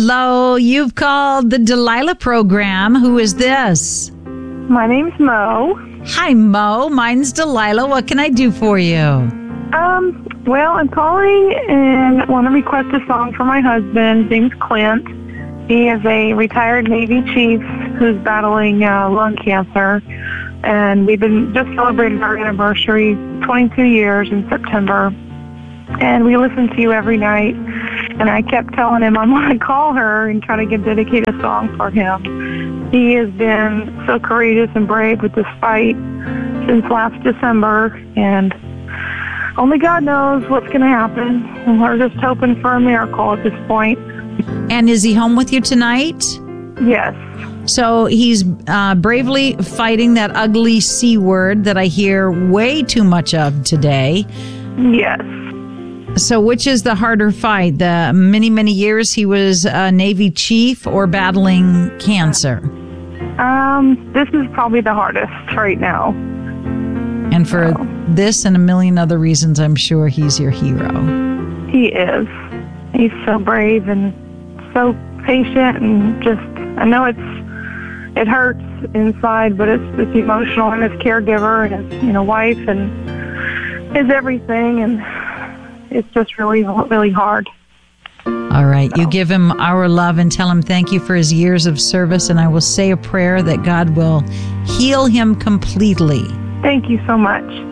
Hello, you've called the Delilah program. Who is this? My name's Mo. Hi, Mo. Mine's Delilah. What can I do for you? Well, I'm calling and want to request a song for my husband. His name's Clint. He is a retired Navy chief who's battling lung cancer, and we've been just celebrating our anniversary, 22 years in September, and we listen to you every night. And I kept telling him I'm going to call her and try to dedicate a song for him. He has been so courageous and brave with this fight since last December, and only God knows what's going to happen. And we're just hoping for a miracle at this point. And is he home with you tonight? Yes. So he's bravely fighting that ugly C word that I hear way too much of today. Yes. So which is the harder fight? The many, many years he was a Navy chief or battling cancer? This is probably the hardest right now. And for this and a million other reasons, I'm sure he's your hero. He is. He's so brave and so patient, and just, I know it hurts inside, but it's emotional, and his caregiver and his wife and his everything, and it's just really, really hard. All right. You give him our love and tell him thank you for his years of service, and I will say a prayer that God will heal him completely. Thank you so much.